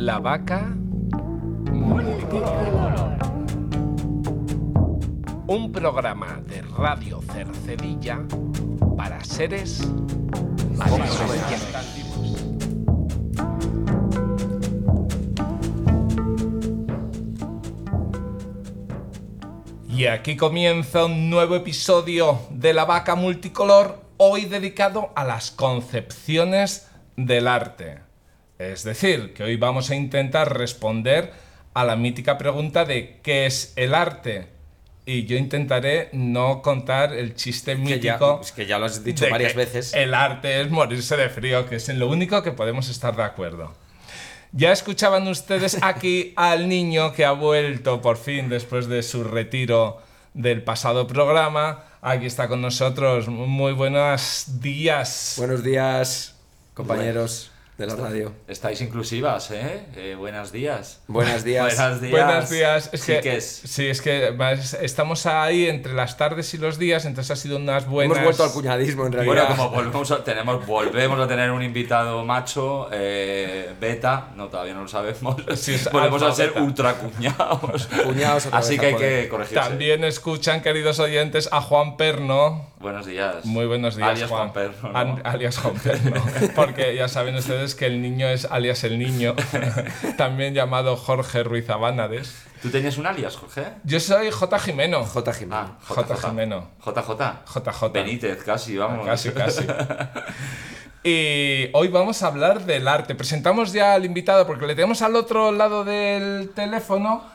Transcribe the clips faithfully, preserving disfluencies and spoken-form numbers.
La vaca multicolor. Un programa de Radio Cercedilla para seres orientativos. Y aquí comienza un nuevo episodio de La vaca multicolor, hoy dedicado a las concepciones del arte. Es decir, que hoy vamos a intentar responder a la mítica pregunta de ¿qué es el arte? Y yo intentaré no contar el chiste mítico. Ya, es que ya lo has dicho varias veces. El arte es morirse de frío, que es en lo único que podemos estar de acuerdo. Ya escuchaban ustedes aquí al niño que ha vuelto por fin después de su retiro del pasado programa. Aquí está con nosotros. Muy buenos días. Buenos días, compañeros de la radio. Estáis inclusivas, ¿eh? eh buenos días. Buenos días. Buenos días. Buenos días. Es sí que, que es. Sí, es que estamos ahí entre las tardes y los días, entonces ha sido unas buenas... Hemos vuelto al cuñadismo, en realidad. Bueno, como volvemos a, tenemos, volvemos a tener un invitado macho, eh, beta, no, todavía no lo sabemos. Sí, es volvemos alfa, a ser beta. ultra cuñados. Cuñados otra Así vez que a hay poder. que corregirse. También escuchan, queridos oyentes, a Juan Perno. Buenos días. Muy buenos días, alias Juan. Juan Perno, ¿no? An- alias Juan Perno. Porque ya saben ustedes que el niño es alias el niño, también llamado Jorge Ruiz Abánades. ¿Tú tenías un alias, Jorge? Yo soy J. Jimeno. J. Jimeno. Ah, J. Jimeno. J J. J J. Benítez, casi, vamos. Casi, casi. Y hoy vamos a hablar del arte. Presentamos ya al invitado porque le tenemos al otro lado del teléfono,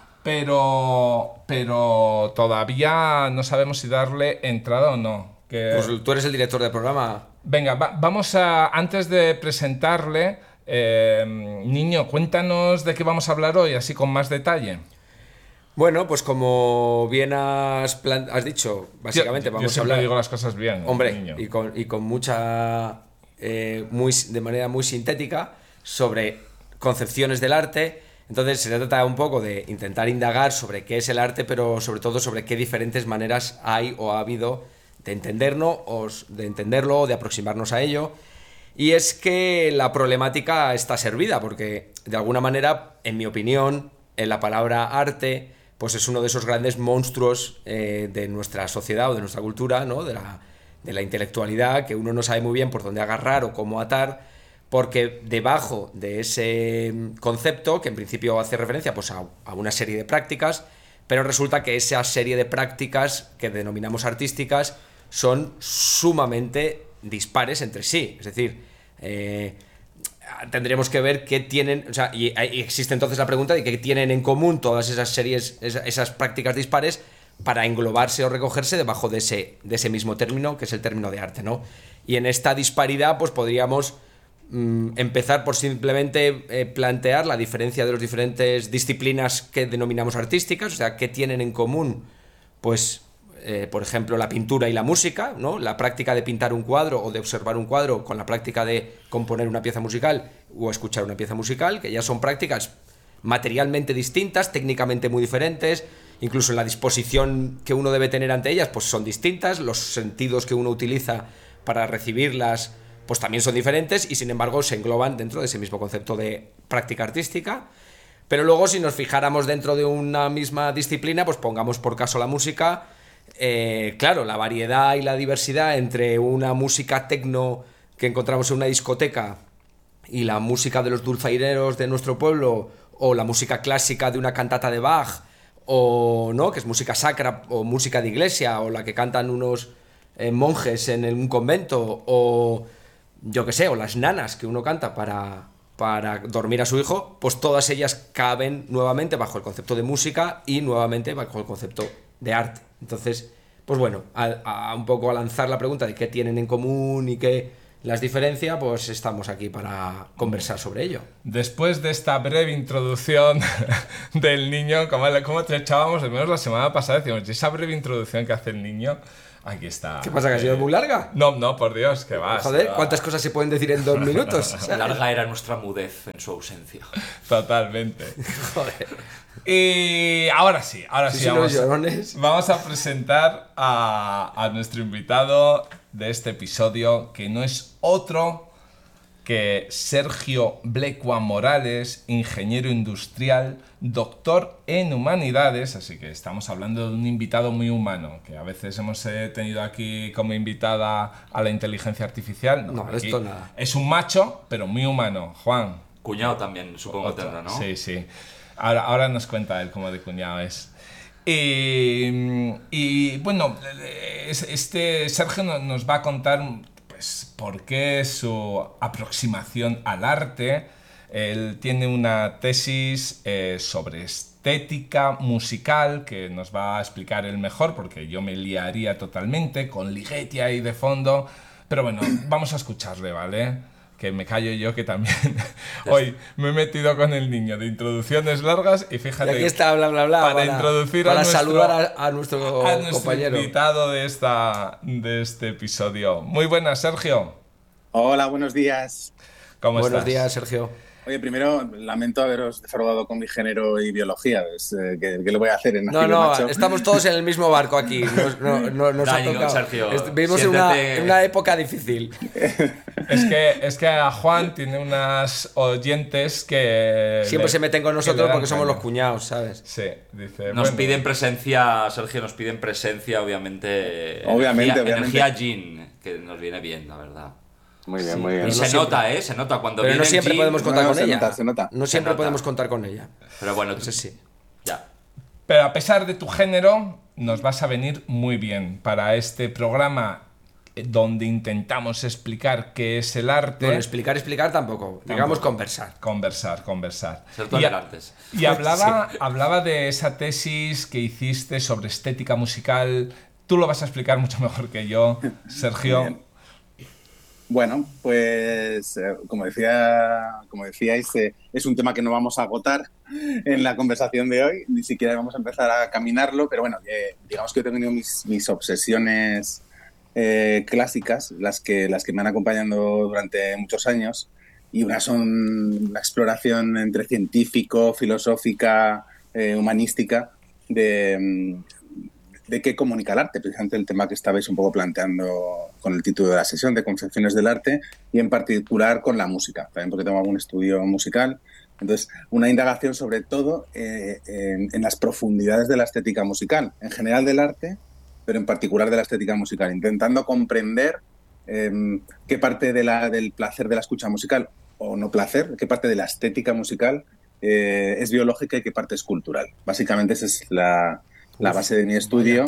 pero, pero todavía no sabemos si darle entrada o no. Que... Pues tú eres el director del programa. Venga, va, vamos a, antes de presentarle, eh, niño, cuéntanos de qué vamos a hablar hoy, así con más detalle. Bueno, pues como bien has, plan- has dicho, básicamente yo, vamos yo a siempre hablar... digo las cosas bien, Hombre, niño. y con, y con mucha... Eh, muy, de manera muy sintética sobre concepciones del arte. Entonces se trata un poco de intentar indagar sobre qué es el arte, pero sobre todo sobre qué diferentes maneras hay o ha habido de entenderlo o de entenderlo, de aproximarnos a ello. Y es que la problemática está servida, porque de alguna manera, en mi opinión, en la palabra arte, pues es uno de esos grandes monstruos eh, de nuestra sociedad o de nuestra cultura, ¿no? De la, de la intelectualidad, que uno no sabe muy bien por dónde agarrar o cómo atar, porque debajo de ese concepto, que en principio hace referencia pues, a, a una serie de prácticas, pero resulta que esa serie de prácticas que denominamos artísticas son sumamente dispares entre sí. Es decir, eh, tendremos que ver qué tienen, o sea, y, y existe entonces la pregunta de qué tienen en común todas esas series, esas, esas prácticas dispares para englobarse o recogerse debajo de ese, de ese mismo término, que es el término de arte, ¿no? Y en esta disparidad, pues podríamos mm, empezar por simplemente eh, plantear la diferencia de las diferentes disciplinas que denominamos artísticas, o sea, qué tienen en común, pues... Eh, por ejemplo, la pintura y la música, ¿no? La práctica de pintar un cuadro o de observar un cuadro con la práctica de componer una pieza musical o escuchar una pieza musical, que ya son prácticas materialmente distintas, técnicamente muy diferentes, incluso en la disposición que uno debe tener ante ellas, pues son distintas, los sentidos que uno utiliza para recibirlas, pues también son diferentes y sin embargo se engloban dentro de ese mismo concepto de práctica artística. Pero luego, si nos fijáramos dentro de una misma disciplina, pues pongamos por caso la música. Eh, claro, la variedad y la diversidad entre una música tecno que encontramos en una discoteca y la música de los dulzaineros de nuestro pueblo, o la música clásica de una cantata de Bach, o no, que es música sacra o música de iglesia, o la que cantan unos eh, monjes en un convento, o yo qué sé, o las nanas que uno canta para, para dormir a su hijo, pues todas ellas caben nuevamente bajo el concepto de música y nuevamente bajo el concepto de arte. Entonces, pues bueno, a, a un poco a lanzar la pregunta de qué tienen en común y qué las diferencia, pues estamos aquí para conversar sobre ello. Después de esta breve introducción del niño, como, como te echábamos de menos la semana pasada, decíamos, esa breve introducción que hace el niño, aquí está. ¿Qué pasa, que ha sido muy larga? No, no, por Dios, que va. Joder, ¿cuántas cosas se pueden decir en dos minutos? O sea, Larga era nuestra mudez en su ausencia. Totalmente. joder. Y ahora sí, ahora sí, Sí, sí, vamos, los llorones. vamos a presentar a, a nuestro invitado de este episodio, que no es otro que Sergio Blecua Morales, ingeniero industrial, doctor en humanidades, así que estamos hablando de un invitado muy humano, que a veces hemos eh, tenido aquí como invitada a la inteligencia artificial. No, no esto nada. Es un macho, pero muy humano. Juan. Cuñado también, supongo que tendrá, ¿no? Sí, sí. Ahora, ahora nos cuenta él cómo de cuñado es. Y, y bueno, este Sergio nos va a contar pues, por qué su aproximación al arte. Él tiene una tesis eh, sobre estética musical que nos va a explicar él mejor, porque yo me liaría totalmente con Ligeti ahí de fondo. Pero bueno, vamos a escucharle, ¿vale? Que me callo yo, que también hoy me he metido con el niño de introducciones largas y fíjate. Y aquí está, bla, bla, bla. Para, para introducir para a nuestro, saludar a, a nuestro, a nuestro compañero. invitado de, esta, de este episodio. Muy buenas, Sergio. Hola, buenos días. ¿Cómo Buenos estás? días, Sergio. Oye, primero lamento haberos defraudado con mi género y biología. Es, eh, ¿qué, ¿Qué le voy a hacer en No, Nacido no, Macho? estamos todos en el mismo barco aquí. Nos, no, no, nos ha tocado. Sergio, Est- Vivimos en una, en una época difícil. Es que, es que a Juan tiene unas oyentes que... Siempre le, se meten con que le nosotros dan porque somos caña. los cuñados, ¿sabes? Sí, dice... Nos bueno, piden presencia, Sergio, nos piden presencia, obviamente. Obviamente, energía, obviamente. Energía Jin, que nos viene bien, la verdad. Muy bien, muy bien. Y no se siempre. nota, ¿eh? Se nota cuando Pero viene no siempre Jin, podemos contar no, con se ella. nota, se nota. No Se siempre nota. podemos contar con ella. Pero bueno, Entonces sí. ya. Pero a pesar de tu género, nos vas a venir muy bien para este programa donde intentamos explicar qué es el arte. Bueno, explicar, explicar tampoco. Digamos conversar. Conversar, conversar. Ser Y, a- tolerantes. y hablaba, hablaba de esa tesis que hiciste sobre estética musical. Tú lo vas a explicar mucho mejor que yo, Sergio. Bien. Bueno, pues eh, como decía, como decíais, eh, es un tema que no vamos a agotar en la conversación de hoy, ni siquiera vamos a empezar a caminarlo, pero bueno, eh, digamos que he tenido mis, mis obsesiones eh, clásicas, las que, las que me han acompañado durante muchos años, y unas son la exploración entre científico, filosófica, eh, humanística, de, mm, de qué comunica el arte, precisamente el tema que estabais un poco planteando con el título de la sesión, de concepciones del arte, y en particular con la música, también porque tengo algún estudio musical. Entonces, una indagación sobre todo eh, en, en las profundidades de la estética musical, en general del arte, pero en particular de la estética musical, intentando comprender eh, qué parte de la, del placer de la escucha musical, o no placer, qué parte de la estética musical eh, es biológica y qué parte es cultural. Básicamente esa es la... la base de mi estudio.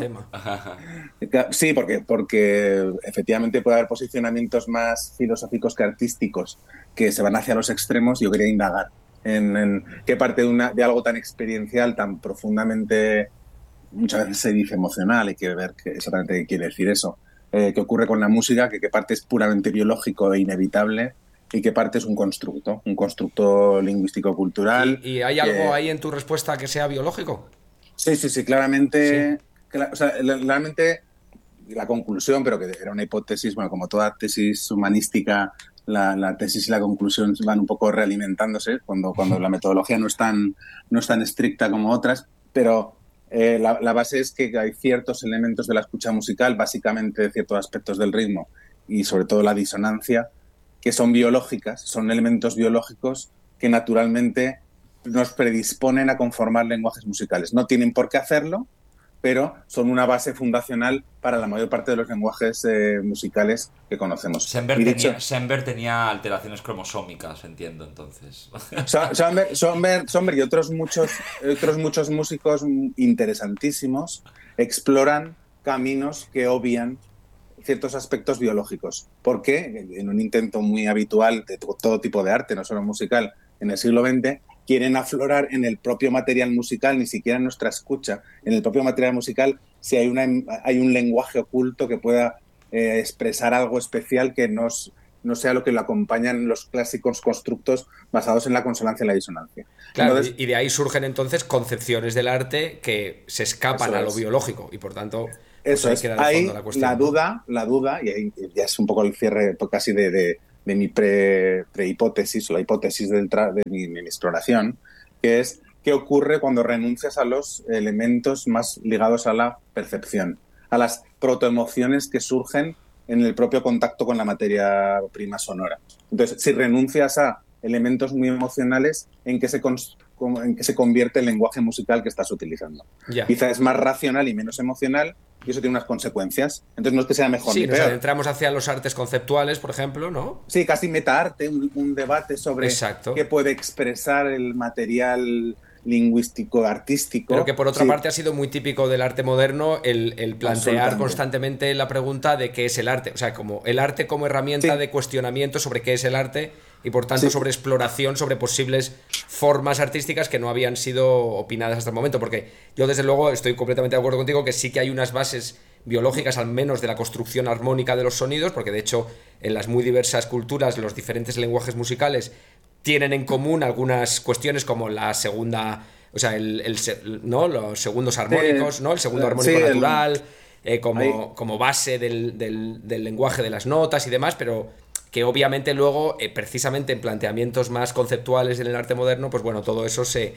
Sí, porque, porque efectivamente puede haber posicionamientos más filosóficos que artísticos que se van hacia los extremos. Yo quería indagar en, en qué parte de, una, de algo tan experiencial, tan profundamente, muchas veces se dice emocional, hay que ver qué, exactamente qué quiere decir eso, eh, qué ocurre con la música, que qué parte es puramente biológico e inevitable y qué parte es un constructo, un constructo lingüístico-cultural. ¿Y, y hay que... algo ahí en tu respuesta que sea biológico? Sí, sí, sí, claramente, sí. Cl- o sea, realmente la conclusión, pero que era una hipótesis, bueno, como toda tesis humanística, la, la tesis y la conclusión van un poco realimentándose cuando, cuando la metodología no es tan, no es tan estricta como otras, pero eh, la, la base es que hay ciertos elementos de la escucha musical, básicamente ciertos aspectos del ritmo y sobre todo la disonancia, que son biológicas, son elementos biológicos que naturalmente nos predisponen a conformar lenguajes musicales. No tienen por qué hacerlo, pero son una base fundacional para la mayor parte de los lenguajes eh, musicales que conocemos. Sember, Y tenía, dicho, Sember tenía alteraciones cromosómicas, entiendo, entonces. So- Sommer, Sommer, Sommer y otros muchos, otros muchos músicos interesantísimos exploran caminos que obvian ciertos aspectos biológicos. Porque en un intento muy habitual de todo tipo de arte, no solo musical, en el siglo veinte, quieren aflorar en el propio material musical, ni siquiera en nuestra escucha, en el propio material musical, si hay, una, hay un lenguaje oculto que pueda eh, expresar algo especial que nos, no sea lo que lo acompañan los clásicos constructos basados en la consonancia y la disonancia. Claro, Entonces, y de ahí surgen entonces concepciones del arte que se escapan Eso a lo es. biológico y por tanto pues Eso ahí es, queda de ahí fondo la cuestión. la duda, la duda, y ahí ya es un poco el cierre casi de, de, de mi pre, prehipótesis, o la hipótesis del tra, de, mi, de mi exploración, que es qué ocurre cuando renuncias a los elementos más ligados a la percepción, a las protoemociones que surgen en el propio contacto con la materia prima sonora. Entonces, si renuncias a elementos muy emocionales, ¿en qué se, cons- en qué se convierte el lenguaje musical que estás utilizando? Ya. Quizá es más racional y menos emocional, y eso tiene unas consecuencias. Entonces no es que sea mejor Sí, ni nos peor. adentramos hacia los artes conceptuales, por ejemplo, ¿no? Sí, casi metaarte, un, un debate sobre Exacto. qué puede expresar el material lingüístico, artístico. Pero que por otra Sí. parte ha sido muy típico del arte moderno el, el plantear Absolutamente. constantemente la pregunta de qué es el arte. O sea, como el arte como herramienta Sí. de cuestionamiento sobre qué es el arte y por tanto Sí. sobre exploración sobre posibles formas artísticas que no habían sido opinadas hasta el momento. Porque yo desde luego estoy completamente de acuerdo contigo que sí que hay unas bases biológicas al menos de la construcción armónica de los sonidos, porque de hecho en las muy diversas culturas los diferentes lenguajes musicales tienen en común algunas cuestiones como la segunda, o sea, el, el se- ¿no? los segundos armónicos, ¿no? El segundo armónico Sí, el- natural, eh, como, Ahí. como base del, del- del lenguaje de las notas y demás, pero que obviamente luego, eh, precisamente en planteamientos más conceptuales en el arte moderno, pues bueno, todo eso se,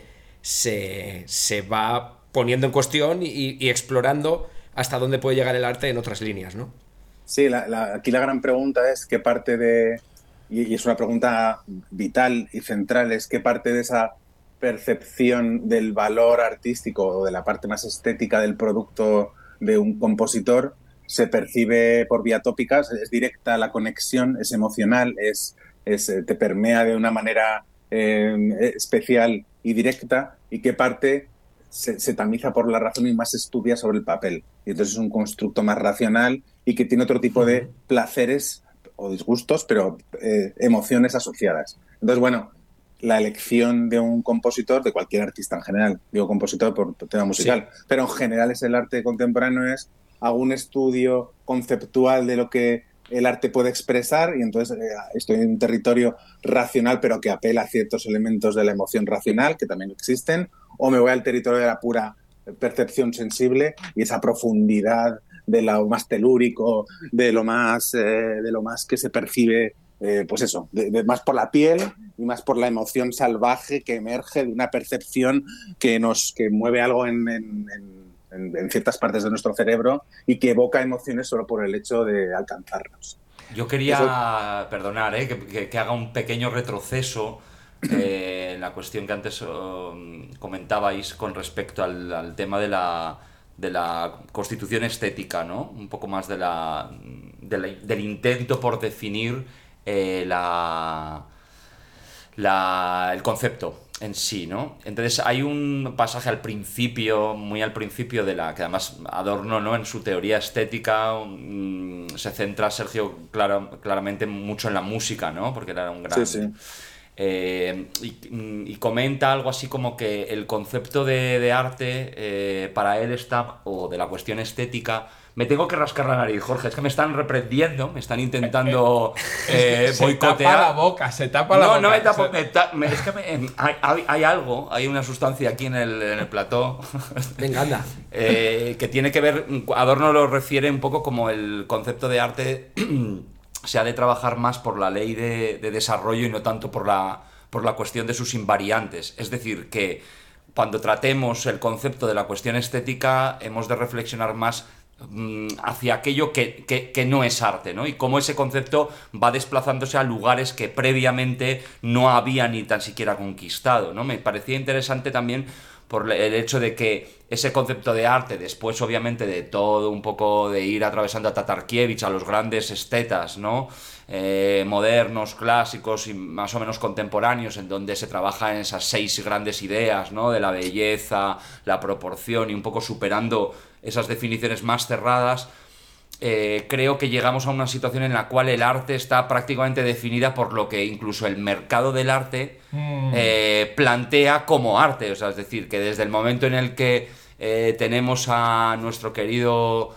se, se va poniendo en cuestión y, y explorando hasta dónde puede llegar el arte en otras líneas, ¿no? Sí, la, la, aquí la gran pregunta es qué parte de, y, y es una pregunta vital y central, es qué parte de esa percepción del valor artístico o de la parte más estética del producto de un compositor se percibe por vía tópica, es directa la conexión, es emocional, es, es, te permea de una manera eh, especial y directa, y qué parte se, se tamiza por la razón y más se estudia sobre el papel. Y entonces es un constructo más racional y que tiene otro tipo de placeres o disgustos, pero eh, emociones asociadas. Entonces, bueno, la elección de un compositor, de cualquier artista en general, digo compositor por tema musical, sí. Pero en general es el arte contemporáneo, es algún estudio conceptual de lo que el arte puede expresar, y entonces eh, estoy en un territorio racional pero que apela a ciertos elementos de la emoción racional que también existen, o me voy al territorio de la pura percepción sensible y esa profundidad de lo más telúrico, de lo más, eh, de lo más que se percibe, eh, pues eso, de, de más por la piel y más por la emoción salvaje que emerge de una percepción que nos que mueve algo en, en, en, en ciertas partes de nuestro cerebro y que evoca emociones solo por el hecho de alcanzarnos. Yo quería, Eso... perdonar, ¿eh? que, que, que haga un pequeño retroceso eh, en la cuestión que antes um, comentabais con respecto al, al tema de la, de la constitución estética, ¿no? Un poco más de la, de la del intento por definir eh, la, la, el concepto en sí, ¿no? Entonces hay un pasaje al principio, muy al principio de la, que además Adorno, ¿no? En su teoría estética um, se centra Sergio claro, claramente mucho en la música, ¿no? Porque era un gran... Sí, sí. Eh, y, y comenta algo así como que el concepto de, de arte eh, para él está, o de la cuestión estética. Me tengo que rascar la nariz, Jorge, es que me están reprendiendo, me están intentando eh, se boicotear. Se tapa la boca, se tapa la no, boca. No, no me tapo, me ta me, es que me, hay, hay, hay algo, hay una sustancia aquí en el, en el plató. Venga, anda. eh, que tiene que ver, Adorno lo refiere un poco como el concepto de arte se ha de trabajar más por la ley de, de desarrollo y no tanto por la, por la cuestión de sus invariantes. Es decir, que cuando tratemos el concepto de la cuestión estética hemos de reflexionar más hacia aquello que, que, que no es arte, ¿no? Y cómo ese concepto va desplazándose a lugares que previamente no había ni tan siquiera conquistado, ¿no? Me parecía interesante también por el hecho de que ese concepto de arte, después obviamente de todo un poco de ir atravesando a Tatarkiewicz, a los grandes estetas, ¿no? Eh, modernos, clásicos y más o menos contemporáneos, en donde se trabaja en esas seis grandes ideas, ¿no? De la belleza, la proporción y un poco superando esas definiciones más cerradas, eh, creo que llegamos a una situación en la cual el arte está prácticamente definida por lo que incluso el mercado del arte mm. eh, plantea como arte. O sea, es decir, que desde el momento en el que eh, tenemos a nuestro querido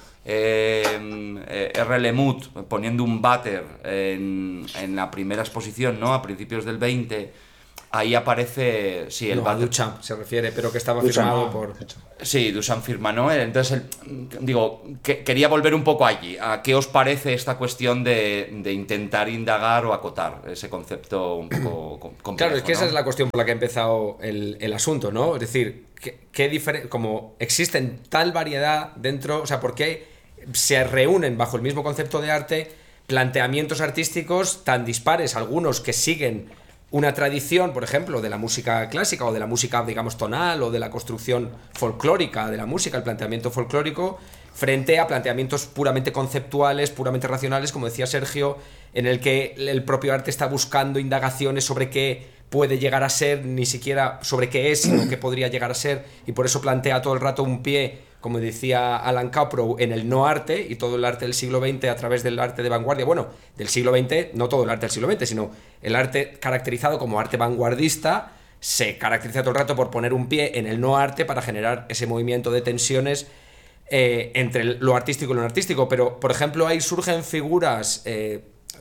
eh, R. Lemut poniendo un váter en, en la primera exposición, ¿no? A principios del veinte, ahí aparece, sí, el no, váter. Duchamp se refiere, pero que estaba Duchamp. firmado por... Sí, Duchamp firma, ¿no? Entonces, el, digo, que, quería volver un poco allí. ¿A qué os parece esta cuestión de, de intentar indagar o acotar ese concepto un poco complejo? Claro, es que ¿no? esa es la cuestión por la que ha empezado el, el asunto, ¿no? Es decir, ¿qué, qué diferen- como existen tal variedad dentro, o sea, ¿por qué se reúnen bajo el mismo concepto de arte planteamientos artísticos tan dispares, algunos que siguen una tradición, por ejemplo, de la música clásica o de la música, digamos, tonal o de la construcción folclórica de la música, el planteamiento folclórico, frente a planteamientos puramente conceptuales, puramente racionales, como decía Sergio, en el que el propio arte está buscando indagaciones sobre qué puede llegar a ser, ni siquiera sobre qué es, sino qué podría llegar a ser, y por eso plantea todo el rato un pie, como decía Alan Caprow, en el no arte, y todo el arte del siglo veinte a través del arte de vanguardia, bueno, del siglo veinte, no todo el arte del siglo veinte, sino el arte caracterizado como arte vanguardista, se caracteriza todo el rato por poner un pie en el no arte para generar ese movimiento de tensiones eh, entre lo artístico y lo no artístico. Pero, por ejemplo, ahí surgen figuras eh,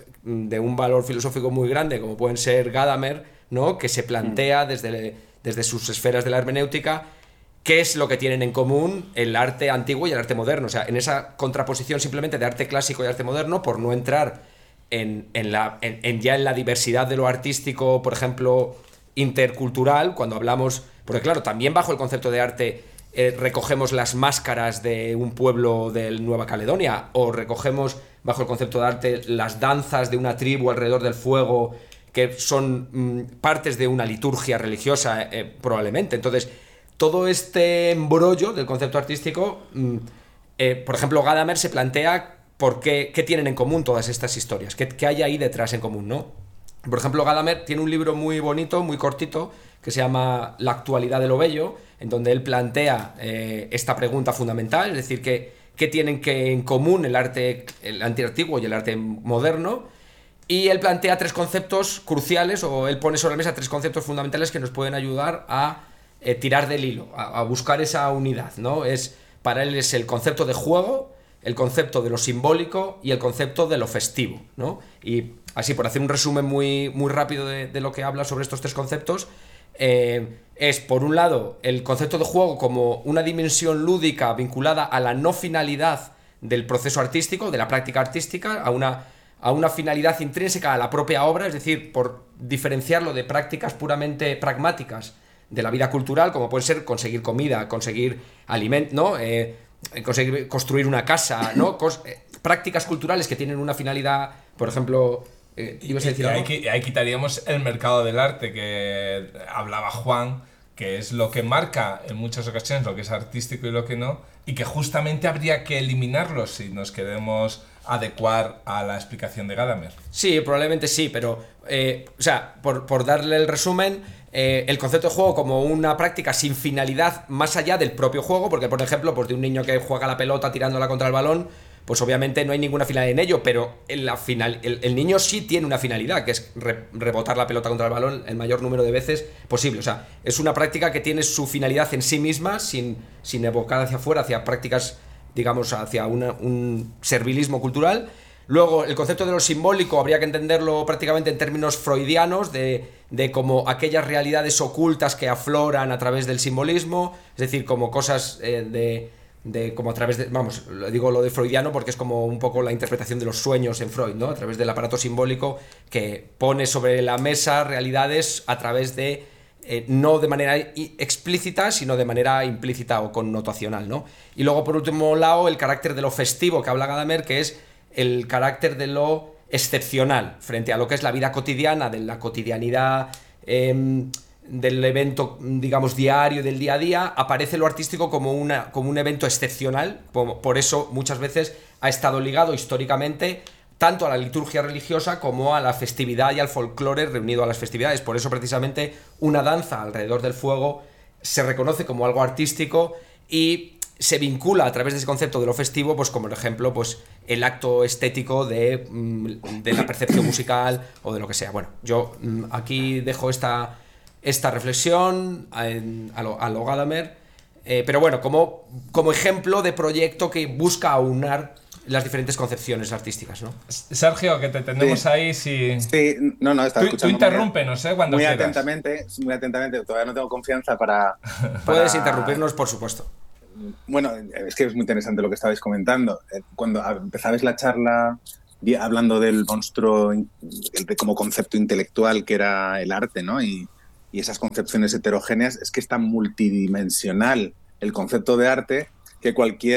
de un valor filosófico muy grande, como pueden ser Gadamer, ¿no?, que se plantea desde, desde sus esferas de la hermenéutica qué es lo que tienen en común el arte antiguo y el arte moderno. O sea, en esa contraposición simplemente de arte clásico y arte moderno, por no entrar en, en, la, en, en ya en la diversidad de lo artístico, por ejemplo, intercultural, cuando hablamos, porque claro, también bajo el concepto de arte eh, recogemos las máscaras de un pueblo de Nueva Caledonia, o recogemos bajo el concepto de arte las danzas de una tribu alrededor del fuego, que son mmm, partes de una liturgia religiosa, eh, probablemente. Entonces, todo este embrollo del concepto artístico, mmm, eh, por ejemplo, Gadamer se plantea por qué, qué tienen en común todas estas historias, qué, qué hay ahí detrás en común, ¿no? Por ejemplo, Gadamer tiene un libro muy bonito, muy cortito, que se llama La actualidad de lo bello, en donde él plantea eh, esta pregunta fundamental, es decir, qué, qué tienen que en común el arte el antiantiguo y el arte moderno. Y él plantea tres conceptos cruciales, o él pone sobre la mesa tres conceptos fundamentales que nos pueden ayudar a eh, tirar del hilo, a, a buscar esa unidad, ¿no? Es, para él es el concepto de juego, el concepto de lo simbólico y el concepto de lo festivo, ¿no? Y así, por hacer un resumen muy, muy rápido de, de lo que habla sobre estos tres conceptos, eh, es, por un lado, el concepto de juego como una dimensión lúdica vinculada a la no finalidad del proceso artístico, de la práctica artística, a una... a una finalidad intrínseca a la propia obra, es decir, por diferenciarlo de prácticas puramente pragmáticas de la vida cultural, como puede ser conseguir comida, conseguir alimento, ¿no? Eh, conseguir construir una casa, ¿no? Cos- eh, prácticas culturales que tienen una finalidad, por ejemplo, eh, ¿ibas a decir y algo? ahí, ahí quitaríamos el mercado del arte que hablaba Juan, que es lo que marca en muchas ocasiones lo que es artístico y lo que no, y que justamente habría que eliminarlo si nos queremos adecuar a la explicación de Gadamer. Sí, probablemente sí, pero, eh, o sea, por, por darle el resumen, eh, el concepto de juego como una práctica sin finalidad más allá del propio juego, porque, por ejemplo, pues de un niño que juega la pelota tirándola contra el balón, pues obviamente no hay ninguna finalidad en ello, pero en la final, el, el niño sí tiene una finalidad, que es re, rebotar la pelota contra el balón el mayor número de veces posible. O sea, es una práctica que tiene su finalidad en sí misma, sin, sin evocar hacia afuera, hacia prácticas, digamos, hacia una, un servilismo cultural. Luego, el concepto de lo simbólico habría que entenderlo prácticamente en términos freudianos, de, de como aquellas realidades ocultas que afloran a través del simbolismo, es decir, como cosas eh, de... de como a través de, vamos, digo lo de freudiano porque es como un poco la interpretación de los sueños en Freud, ¿no? A través del aparato simbólico que pone sobre la mesa realidades a través de, eh, no de manera explícita, sino de manera implícita o connotacional, ¿no? Y luego, por último lado, el carácter de lo festivo que habla Gadamer, que es el carácter de lo excepcional frente a lo que es la vida cotidiana, de la cotidianidad, eh, del evento, digamos, diario, del día a día. Aparece lo artístico como, una, como un evento excepcional, por eso muchas veces ha estado ligado históricamente tanto a la liturgia religiosa como a la festividad y al folclore reunido a las festividades. Por eso precisamente una danza alrededor del fuego se reconoce como algo artístico y se vincula a través de ese concepto de lo festivo, pues como por ejemplo, pues el acto estético de, de la percepción musical o de lo que sea. Bueno, yo aquí dejo esta... esta reflexión a, a, lo, a lo Gadamer, eh, pero bueno, como, como ejemplo de proyecto que busca aunar las diferentes concepciones artísticas, ¿no? Sergio, que te tenemos sí. ahí, si... Sí, no, no, estaba tú, escuchando. Tú interrúmpenos, ¿eh? Cuando muy quieras. atentamente, muy atentamente, todavía no tengo confianza para... para... Puedes interrumpirnos, por supuesto. Bueno, es que es muy interesante lo que estabais comentando. Cuando empezabais la charla hablando del monstruo como concepto intelectual que era el arte, ¿no? Y y esas concepciones heterogéneas, es que es tan multidimensional el concepto de arte que cualquier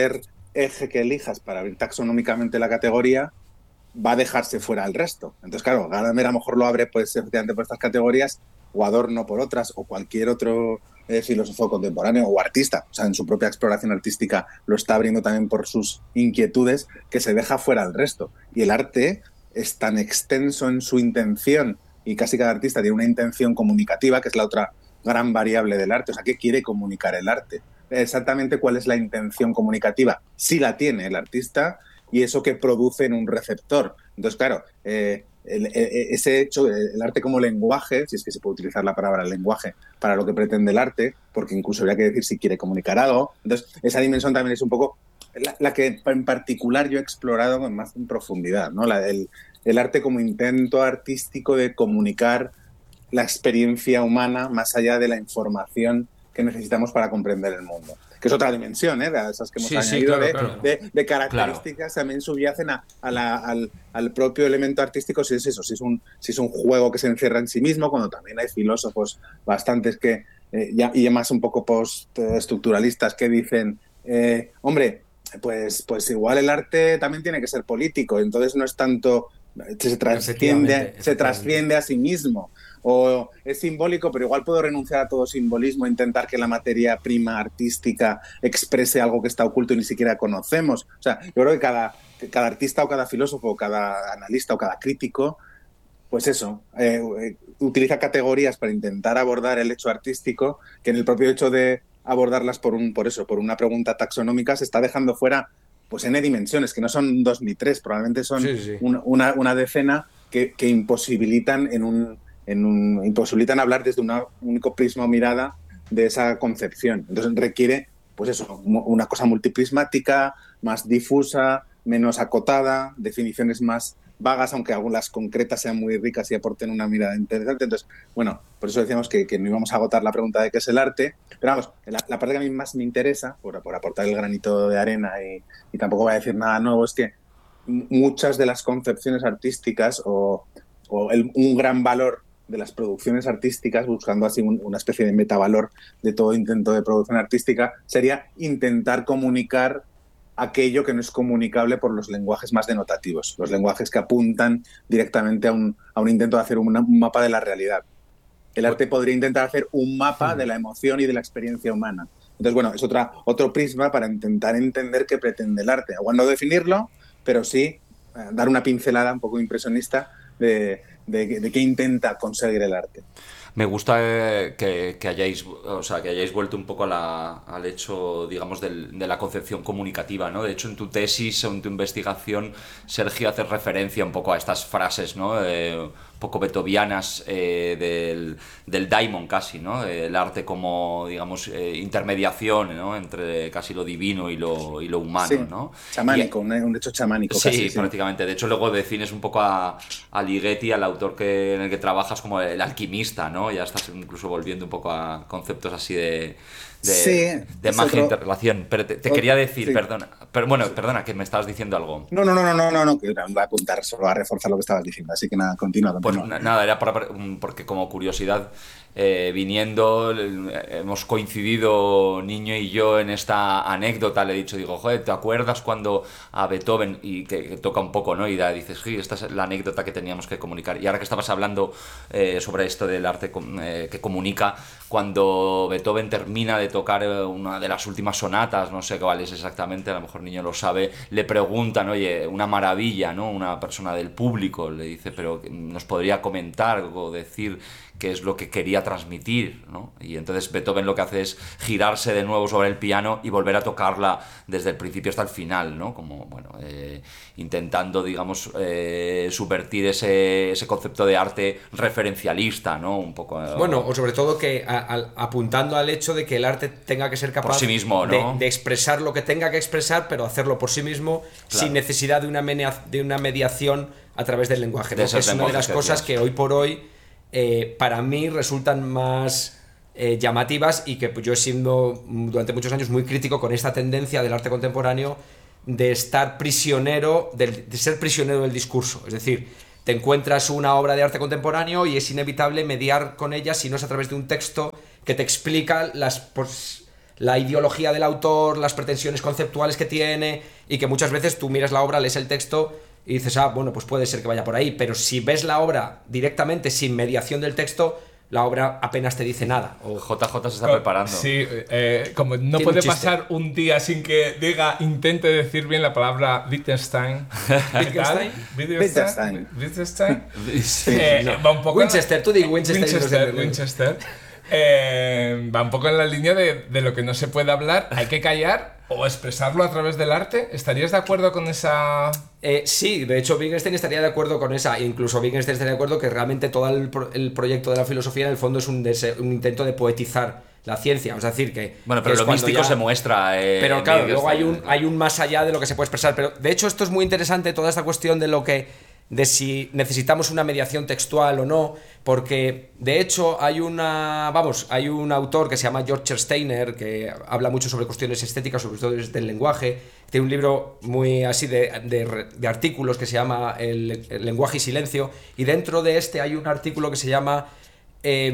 eje que elijas para abrir taxonómicamente la categoría va a dejarse fuera el resto. Entonces, claro, Gadamer a lo mejor lo abre pues, efectivamente por estas categorías, o Adorno por otras, o cualquier otro eh, filósofo contemporáneo o artista. O sea, en su propia exploración artística lo está abriendo también por sus inquietudes, que se deja fuera el resto. Y el arte es tan extenso en su intención, y casi cada artista tiene una intención comunicativa, que es la otra gran variable del arte. O sea, ¿qué quiere comunicar el arte? Exactamente cuál es la intención comunicativa. Sí la tiene el artista, y eso que produce en un receptor. Entonces, claro, eh, el, el, ese hecho, el arte como lenguaje, si es que se puede utilizar la palabra lenguaje para lo que pretende el arte, porque incluso habría que decir si quiere comunicar algo. Entonces, esa dimensión también es un poco la, la que en particular yo he explorado con más en profundidad, ¿no? La, el, el arte como intento artístico de comunicar la experiencia humana más allá de la información que necesitamos para comprender el mundo. Que es otra dimensión, ¿eh? De esas que hemos sí, añadido, sí, claro, de, claro. De, de características claro. También subyacen a, a la, al, al propio elemento artístico, si es eso, si es, un, si es un juego que se encierra en sí mismo, cuando también hay filósofos bastantes que, eh, ya, y además un poco postestructuralistas que dicen, eh, hombre, pues, pues igual el arte también tiene que ser político, entonces no es tanto, se trasciende, se trasciende a sí mismo. O es simbólico, pero igual puedo renunciar a todo simbolismo e intentar que la materia prima artística exprese algo que está oculto y ni siquiera conocemos. O sea, yo creo que cada, que cada artista o cada filósofo, o cada analista o cada crítico, pues eso, eh, eh, utiliza categorías para intentar abordar el hecho artístico, que en el propio hecho de abordarlas por un, por eso, por una pregunta taxonómica, se está dejando fuera pues N dimensiones, que no son dos ni tres, probablemente son sí, sí. Una, una, una decena que, que imposibilitan en un En un, imposibilitan hablar desde un único prisma o mirada de esa concepción. Entonces requiere, pues eso, una cosa multiprismática, más difusa, menos acotada, definiciones más vagas, aunque algunas concretas sean muy ricas y aporten una mirada interesante. Entonces, bueno, por eso decíamos que, que no íbamos a agotar la pregunta de qué es el arte. Pero vamos, la, la parte que a mí más me interesa, por, por aportar el granito de arena y, y tampoco voy a decir nada nuevo, es que muchas de las concepciones artísticas o, o el, un gran valor de las producciones artísticas, buscando así un, una especie de metavalor de todo intento de producción artística, sería intentar comunicar aquello que no es comunicable por los lenguajes más denotativos, los lenguajes que apuntan directamente a un, a un intento de hacer una, un mapa de la realidad. El arte podría intentar hacer un mapa de la emoción y de la experiencia humana. Entonces, bueno, es otra, otro prisma para intentar entender qué pretende el arte. Aún no definirlo, pero sí eh, dar una pincelada un poco impresionista de, de, de qué intenta conseguir el arte. Me gusta eh, que, que hayáis, o sea, que hayáis vuelto un poco a la, al hecho, digamos, del, de la concepción comunicativa, ¿no? De hecho, en tu tesis o en tu investigación, Sergio, hace referencia un poco a estas frases, ¿no? Eh, un poco beethovianas eh, del, del daimon casi, ¿no? El arte como, digamos, eh, intermediación, ¿no? Entre casi lo divino y lo, y lo humano, sí, ¿no? Chamánico, y, un, un hecho chamánico sí, casi. Sí, prácticamente. De hecho, luego defines un poco a, a Ligeti, al autor que, en el que trabajas, como el alquimista, ¿no? Ya estás incluso volviendo un poco a conceptos así de... de, sí, de magia otro... interrelación. Pero te, te quería decir, sí. perdona, pero bueno, perdona, que me estabas diciendo algo. No, no, no, no, no, no, no, que voy a apuntar, solo a reforzar lo que estabas diciendo, así que nada, continúa. continúa. Pues nada, era para, porque como curiosidad, eh, viniendo, hemos coincidido Niño y yo en esta anécdota, le he dicho, digo, joder, ¿te acuerdas cuando a Beethoven, y que, que toca un poco, ¿no? Y da, dices, sí, esta es la anécdota que teníamos que comunicar. Y ahora que estabas hablando eh, sobre esto del arte eh, que comunica, cuando Beethoven termina de tocar una de las últimas sonatas, no sé cuál es exactamente, a lo mejor Niño lo sabe, le preguntan, oye, una maravilla, ¿no? Una persona del público le dice, pero ¿nos podría comentar o decir qué es lo que quería transmitir, ¿no? Y entonces Beethoven lo que hace es girarse de nuevo sobre el piano y volver a tocarla desde el principio hasta el final, ¿no? Como, bueno, eh, intentando, digamos, eh, subvertir ese, ese concepto de arte referencialista, ¿no? Un poco... Eh, bueno, o sobre todo que a, a, apuntando al hecho de que el arte tenga que ser capaz por sí mismo, ¿no? de, de expresar lo que tenga que expresar, pero hacerlo por sí mismo, claro, sin necesidad de una, media, de una mediación a través del lenguaje, ¿no? Que es una de las cosas que hoy por hoy Eh, para mí resultan más eh, llamativas, y que yo he sido durante muchos años muy crítico con esta tendencia del arte contemporáneo de estar prisionero, del, de ser prisionero del discurso. Es decir, te encuentras una obra de arte contemporáneo y es inevitable mediar con ella si no es a través de un texto que te explica las, pues, la ideología del autor, las pretensiones conceptuales que tiene, y que muchas veces tú miras la obra, lees el texto y dices, ah, bueno, pues puede ser que vaya por ahí, pero si ves la obra directamente sin mediación del texto, la obra apenas te dice nada. O J J se está preparando. Sí, eh, como no Tiene puede un chiste. pasar un día sin que diga, intente decir bien la palabra Wittgenstein. Wittgenstein. Wittgenstein. Wittgenstein. Sí. Eh, No. va un poco Winchester, tú di Winchester. Winchester, y no sé- Winchester. Eh, va un poco en la línea de, de lo que no se puede hablar, hay que callar o expresarlo a través del arte. ¿Estarías de acuerdo con esa...? Eh, sí, de hecho Wittgenstein estaría de acuerdo con esa, incluso Wittgenstein estaría de acuerdo que realmente todo el, pro- el proyecto de la filosofía en el fondo es un, dese- un intento de poetizar la ciencia, es decir, que... Bueno, que pero es lo cuando místico ya- se muestra. Eh, Pero en claro, vídeos luego hay un, también. hay un más allá de lo que se puede expresar. Pero de hecho esto es muy interesante, toda esta cuestión de lo que de si necesitamos una mediación textual o no, porque de hecho hay una, vamos, hay un autor que se llama George Steiner que habla mucho sobre cuestiones estéticas, sobre todo del lenguaje. Tiene un libro muy así de, de, de artículos que se llama el, el lenguaje y silencio, y dentro de este hay un artículo que se llama eh,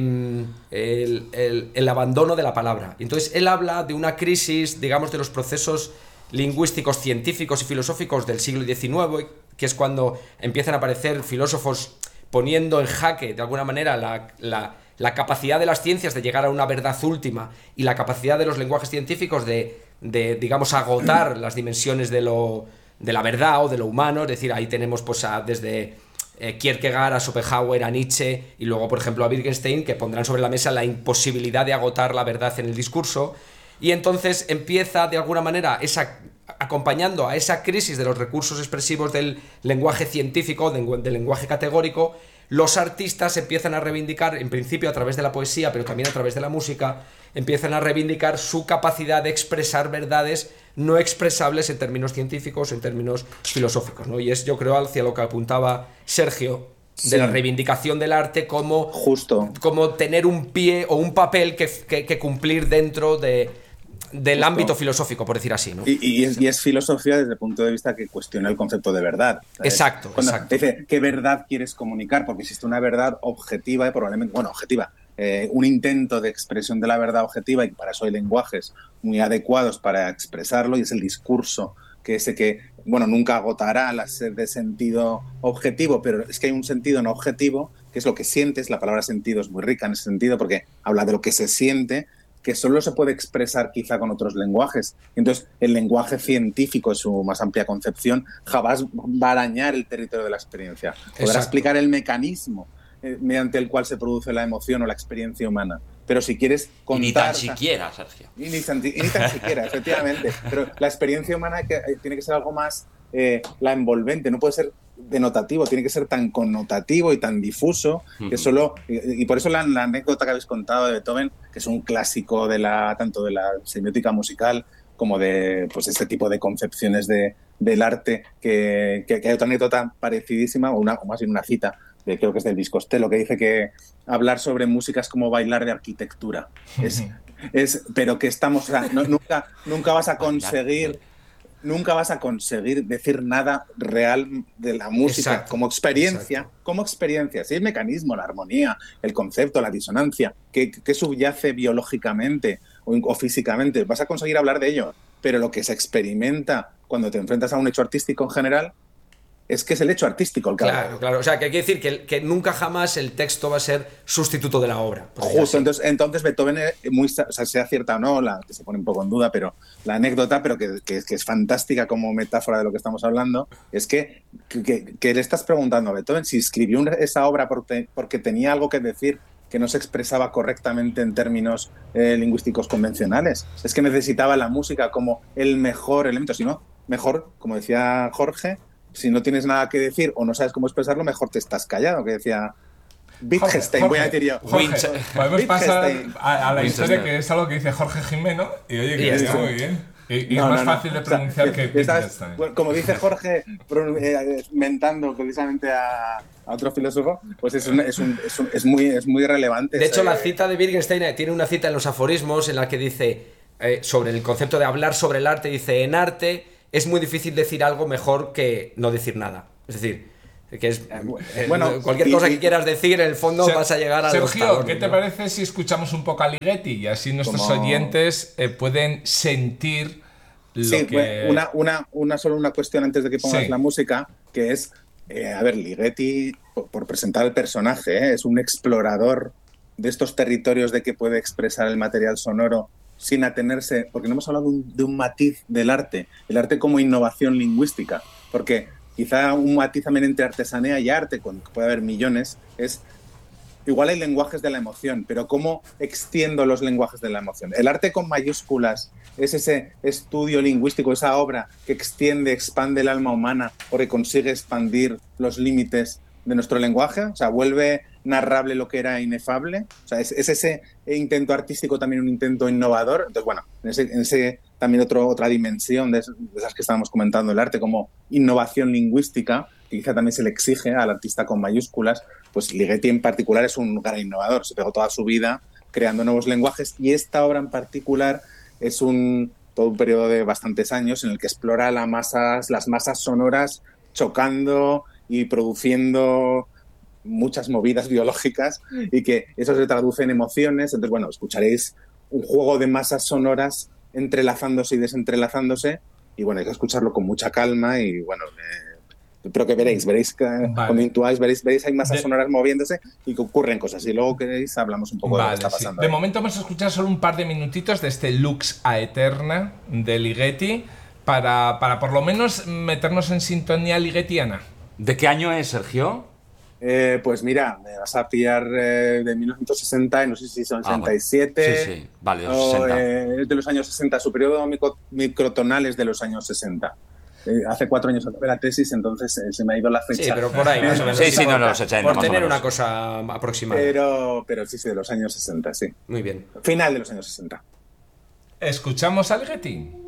el, el, el abandono de la palabra. Entonces él habla de una crisis, digamos, de los procesos lingüísticos, científicos y filosóficos del siglo diecinueve, que es cuando empiezan a aparecer filósofos poniendo en jaque, de alguna manera, la, la, la capacidad de las ciencias de llegar a una verdad última y la capacidad de los lenguajes científicos de, de digamos, agotar las dimensiones de, lo, de la verdad o de lo humano. Es decir, ahí tenemos pues a, desde eh, Kierkegaard a Schopenhauer, a Nietzsche y luego, por ejemplo, a Wittgenstein, que pondrán sobre la mesa la imposibilidad de agotar la verdad en el discurso. Y entonces empieza, de alguna manera, esa, acompañando a esa crisis de los recursos expresivos del lenguaje científico, del, del lenguaje categórico, los artistas empiezan a reivindicar, en principio a través de la poesía, pero también a través de la música, empiezan a reivindicar su capacidad de expresar verdades no expresables en términos científicos, en términos filosóficos, ¿no? Y es, yo creo, hacia lo que apuntaba Sergio, de Sí. la reivindicación del arte como, Justo. como tener un pie o un papel que, que, que cumplir dentro de, del Justo. ámbito filosófico, por decir así, ¿no? Y, y es, y es filosofía desde el punto de vista que cuestiona el concepto de verdad. ¿sabes? Exacto, Cuando exacto. dice, ¿qué verdad quieres comunicar? Porque existe una verdad objetiva y probablemente, bueno, objetiva, eh, un intento de expresión de la verdad objetiva, y para eso hay lenguajes muy adecuados para expresarlo, y es el discurso, que ese que, bueno, nunca agotará la sed de sentido objetivo, pero es que hay un sentido no objetivo, que es lo que sientes. La palabra sentido es muy rica en ese sentido porque habla de lo que se siente, que solo se puede expresar quizá con otros lenguajes. Entonces, el lenguaje científico, en su más amplia concepción, jamás va a arañar el territorio de la experiencia. Podrá Exacto. explicar el mecanismo eh, mediante el cual se produce la emoción o la experiencia humana. Pero si quieres Y contar... ni tan o sea, siquiera, Sergio. y ni, tan, y ni tan siquiera, efectivamente. Pero la experiencia humana que, eh, tiene que ser algo más eh, la envolvente, no puede ser denotativo, tiene que ser tan connotativo y tan difuso que solo... Y, y por eso la, la anécdota que habéis contado de Beethoven, que es un clásico de la tanto de la semiótica musical como de pues este tipo de concepciones de, del arte, que, que, que hay otra anécdota parecidísima, o, una, o más bien una cita, de, creo que es del Viscostello, que dice que hablar sobre música es como bailar de arquitectura. Es, es, pero que estamos... O sea, no, nunca, nunca vas a conseguir... Nunca vas a conseguir decir nada real de la música. Exacto, como experiencia, exacto. como experiencia. Sí, el mecanismo, la armonía, el concepto, la disonancia, que, que subyace biológicamente o, o físicamente. Vas a conseguir hablar de ello, pero lo que se experimenta cuando te enfrentas a un hecho artístico en general es que es el hecho artístico el que habla. Claro, claro. O sea, que hay que decir que, que nunca jamás el texto va a ser sustituto de la obra. por decir Justo, así. entonces, entonces Beethoven, eh, muy, o sea, sea cierta o no, la, que se pone un poco en duda, pero la anécdota, pero que, que, que es fantástica como metáfora de lo que estamos hablando, es que, que, que le estás preguntando a Beethoven si escribió una, esa obra porque, porque tenía algo que decir que no se expresaba correctamente en términos eh, lingüísticos convencionales. Es que necesitaba la música como el mejor elemento, si no, mejor, como decía Jorge, si no tienes nada que decir o no sabes cómo expresarlo, mejor te estás callado, que decía Wittgenstein, voy a decir yo. Jorge, podemos pasar Wittgenstein. a, a la historia, Wittgenstein. que es algo que dice Jorge Jimeno, y oye, que Y está esto. muy bien. Y, y No, es más no, no. fácil de O sea, pronunciar que estás- Wittgenstein. bueno, como dice Jorge, pro- eh, mentando precisamente a, a otro filósofo, pues es, un- es, un- es, un- es muy, es muy relevante. De ese- hecho, la cita de Wittgenstein eh, tiene una cita en los aforismos en la que dice, eh, sobre el concepto de hablar sobre el arte, dice, en arte es muy difícil decir algo mejor que no decir nada. Es decir, que es eh, bueno, cualquier y- cosa y- que quieras decir, en el fondo Ser- vas a llegar a los Sergio, talones, ¿qué te ¿no? parece si escuchamos un poco a Ligeti y así nuestros Como- oyentes eh, pueden sentir lo Sí, que... bueno, una, una, una solo una cuestión antes de que pongas Sí. la música, que es, eh, a ver, Ligeti, por, por presentar el personaje, ¿eh? Es un explorador de estos territorios de que puede expresar el material sonoro sin atenerse, porque no hemos hablado de un, de un matiz del arte, el arte como innovación lingüística, porque quizá un matiz también entre artesanía y arte, cuando puede haber millones, es igual hay lenguajes de la emoción, pero ¿cómo extiendo los lenguajes de la emoción? El arte con mayúsculas es ese estudio lingüístico, esa obra que extiende, expande el alma humana porque consigue expandir los límites de nuestro lenguaje, o sea, vuelve narrable lo que era inefable, o sea, es, es ese intento artístico también un intento innovador. Entonces, bueno, en ese, en ese también otro, otra dimensión de, de esas que estábamos comentando, el arte como innovación lingüística, que quizá también se le exige al artista con mayúsculas, pues Ligeti en particular es un gran innovador, se pegó toda su vida creando nuevos lenguajes y esta obra en particular es un, todo un periodo de bastantes años en el que explora las masas, las masas sonoras chocando y produciendo muchas movidas biológicas y que eso se traduce en emociones. Entonces, bueno, escucharéis un juego de masas sonoras entrelazándose y desentrelazándose y bueno, hay que escucharlo con mucha calma y bueno, eh, pero que veréis, veréis que Vale. cuando intuáis, veréis, veréis hay masas De- sonoras moviéndose y que ocurren cosas y luego queréis hablamos un poco de lo Vale, que está sí. pasando. De ahí. momento vamos a escuchar solo un par de minutitos de este Lux Aeterna de Ligeti para, para por lo menos meternos en sintonía ligetiana. ¿De qué año es, Sergio? Eh, pues mira, me vas a pillar eh, de mil novecientos sesenta y no sé si son Ah, bueno. sesenta y siete. Sí, sí, vale, de los o, sesenta. eh, es de los años sesenta, su periodo micro- microtonal es de los años sesenta. Eh, hace cuatro años acabé la tesis, entonces eh, se me ha ido la fecha. Sí, pero por ahí más o menos. Sí, sí, no, no, los ochenta, Por más o tener menos. una cosa aproximada. Pero, pero sí, sí, de los años sesenta, sí. Muy bien. Final de los años sesenta. ¿Escuchamos a Ligeti?